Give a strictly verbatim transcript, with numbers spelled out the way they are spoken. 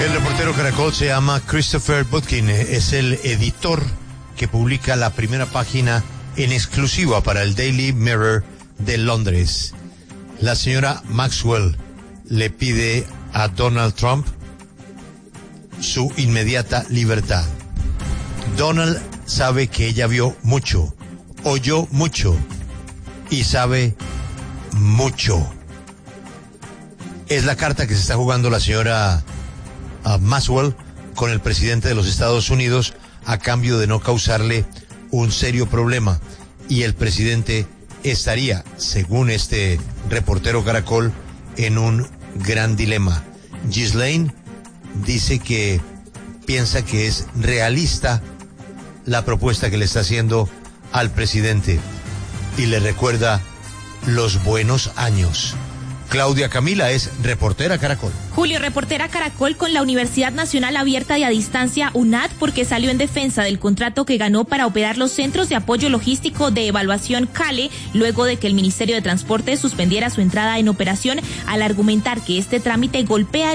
El reportero Caracol se llama Christopher Butkin, es el editor que publica la primera página en exclusiva para el Daily Mirror de Londres. La señora Maxwell le pide a Donald Trump su inmediata libertad. Donald sabe que ella vio mucho, oyó mucho y sabe mucho. Es la carta que se está jugando la señora uh, Maxwell con el presidente de los Estados Unidos a cambio de no causarle un serio problema. Y el presidente estaría, según este reportero Caracol, en un gran dilema. Ghislaine dice que piensa que es realista la propuesta que le está haciendo al presidente y le recuerda los buenos años. Claudia Camila es reportera Caracol. Julio, reportera Caracol con la Universidad Nacional Abierta y a Distancia U N A D porque salió en defensa del contrato que ganó para operar los Centros de Apoyo Logístico de Evaluación CALE luego de que el Ministerio de Transporte suspendiera su entrada en operación al argumentar que este trámite golpea